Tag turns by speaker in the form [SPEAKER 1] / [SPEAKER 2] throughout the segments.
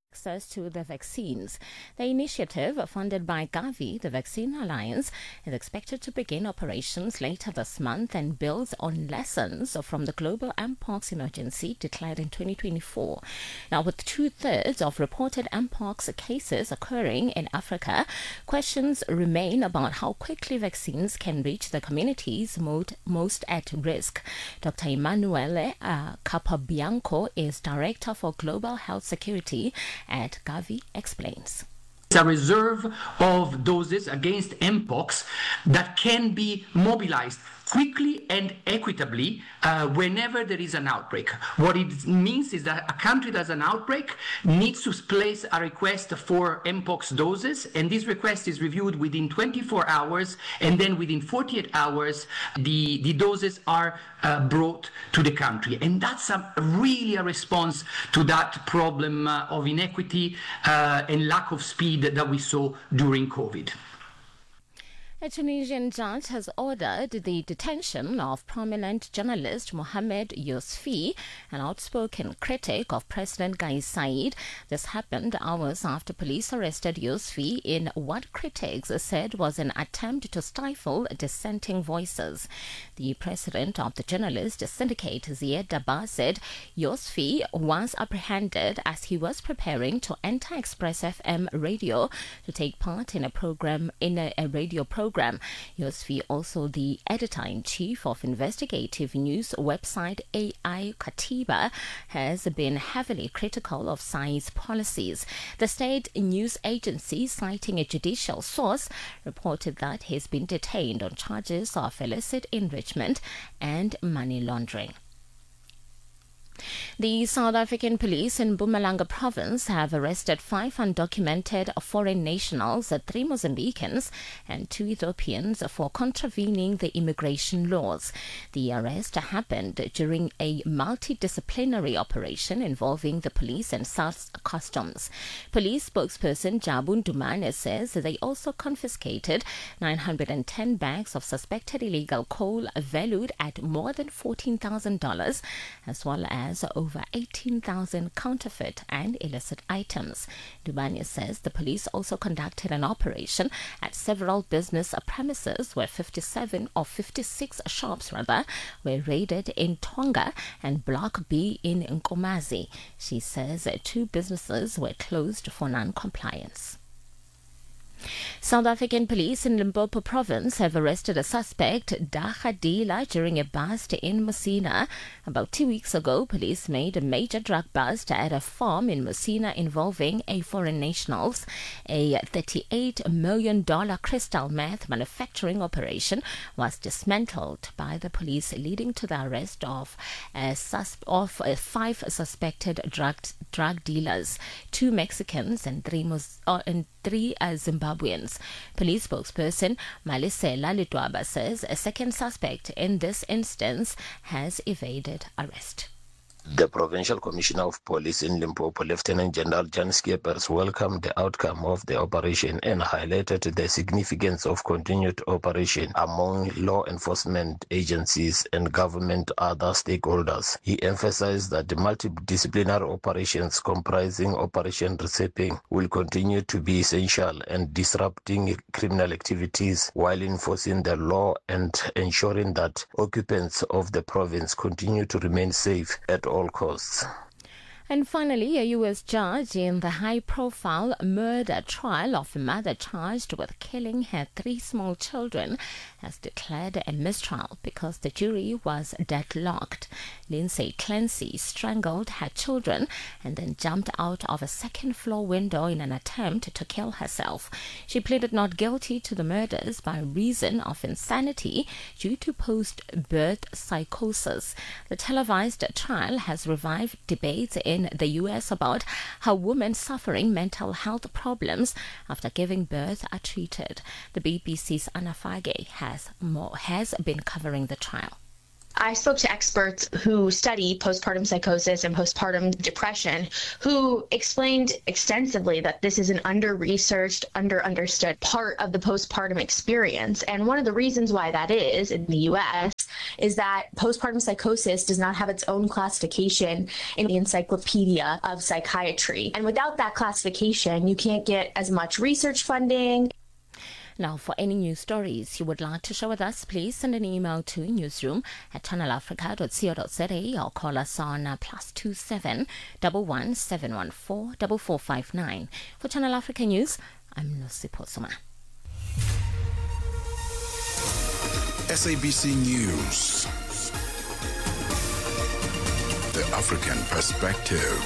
[SPEAKER 1] access to the vaccines. The initiative, funded by Gavi, the Vaccine Alliance, is expected to begin operations later this month and builds on lessons from the global Mpox emergency declared in 2024. Now, with 2/3 of reported Mpox cases occurring in Africa, questions remain about how quickly vaccines can reach the communities most at risk. Dr. Emanuele Capabianco is Director for Global Health Security at Gavi, explains.
[SPEAKER 2] It's a reserve of doses against Mpox that can be mobilized quickly and equitably whenever there is an outbreak. What it means is that a country that has an outbreak needs to place a request for Mpox doses, and this request is reviewed within 24 hours, and then within 48 hours, the doses are brought to the country. And that's really a response to that problem of inequity and lack of speed that we saw during COVID.
[SPEAKER 1] A Tunisian judge has ordered the detention of prominent journalist Mohamed Yousfi, an outspoken critic of President Kais Saied. This happened hours after police arrested Yousfi in what critics said was an attempt to stifle dissenting voices. The president of the journalist syndicate, Ziad Daba, said Yousfi was apprehended as he was preparing to enter Express FM radio to take part in a radio program. Yousfi, also the editor-in-chief of investigative news website AI Katiba, has been heavily critical of Saied's policies. The state news agency, citing a judicial source, reported that he's been detained on charges of illicit enrichment and money laundering. The South African police in Mpumalanga province have arrested 5 undocumented foreign nationals, 3 Mozambicans and 2 Ethiopians for contravening the immigration laws. The arrest happened during a multidisciplinary operation involving the police and South Customs. Police spokesperson Jabu Ndumane says they also confiscated 910 bags of suspected illegal coal valued at more than $14,000, as well as over 18,000 counterfeit and illicit items. Dubania says the police also conducted an operation at several business premises where 56 shops were raided in Tonga and Block B in Nkomazi. She says 2 businesses were closed for non-compliance. South African police in Limpopo province have arrested a suspect, Dagga dealer, during a bust in Messina. About 2 weeks ago, police made a major drug bust at a farm in Messina involving 8 foreign nationals. A $38 million crystal meth manufacturing operation was dismantled by the police, leading to the arrest of 5 suspected drug dealers, 2 Mexicans and 3 Zimbabweans. Police spokesperson Malisela Litwaba says a second suspect in this instance has evaded arrest.
[SPEAKER 3] The Provincial Commissioner of Police in Limpopo, Lieutenant General Jan Skeepers, welcomed the outcome of the operation and highlighted the significance of continued operation among law enforcement agencies and government other stakeholders. He emphasized that the multidisciplinary operations comprising Operation Recipe will continue to be essential in disrupting criminal activities while enforcing the law and ensuring that occupants of the province continue to remain safe at all costs.
[SPEAKER 1] And finally, a U.S. judge in the high-profile murder trial of a mother charged with killing her 3 small children has declared a mistrial because the jury was deadlocked. Lindsay Clancy strangled her children and then jumped out of a second-floor window in an attempt to kill herself. She pleaded not guilty to the murders by reason of insanity due to post-birth psychosis. The televised trial has revived debates in the U.S. about how women suffering mental health problems after giving birth are treated. The BBC's Anna Fage has been covering the trial.
[SPEAKER 4] I spoke to experts who study postpartum psychosis and postpartum depression, who explained extensively that this is an under-researched, under-understood part of the postpartum experience. And one of the reasons why that is in the U.S. is that postpartum psychosis does not have its own classification in the Encyclopedia of Psychiatry. And without that classification, you can't get as much research funding.
[SPEAKER 1] Now, for any news stories you would like to share with us, please send an email to newsroom@channelafrica.co.za or call us on +27 11 714 4459. For Channel Africa News, I'm Nosipho Soma.
[SPEAKER 5] SABC News. The African Perspective.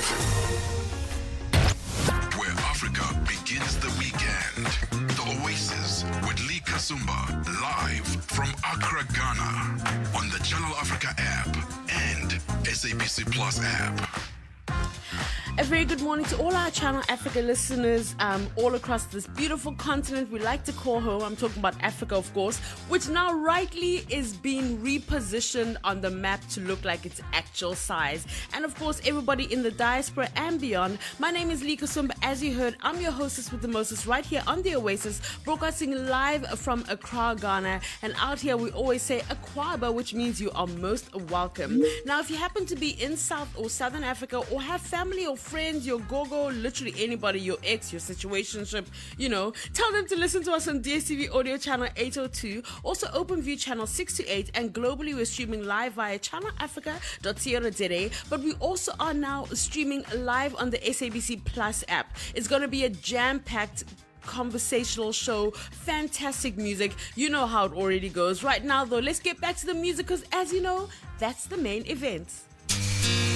[SPEAKER 5] Where Africa begins the weekend. The Oasis with Lee Kasumba, live from Accra, Ghana, on the Channel Africa app and SABC Plus app.
[SPEAKER 6] A very good morning to all our Channel Africa listeners all across this beautiful continent we like to call home. I'm talking about Africa, of course, which now rightly is being repositioned on the map to look like its actual size. And of course, everybody in the diaspora and beyond. My name is Lee Kasumba. As you heard, I'm your hostess with the mostest right here on the Oasis, broadcasting live from Accra, Ghana. And out here, we always say Akwaba, which means you are most welcome. Now, if you happen to be in South or Southern Africa or have family or friends, your gogo, literally anybody, your ex, your situationship, tell them to listen to us on DSTV Audio Channel 802, also OpenView Channel 628, and globally we're streaming live via channelafrica.co.za, but we also are now streaming live on the SABC Plus app. It's going to be a jam-packed conversational show, fantastic music. You know how it already goes. Right now, though, let's get back to the music because, as you know, that's the main event.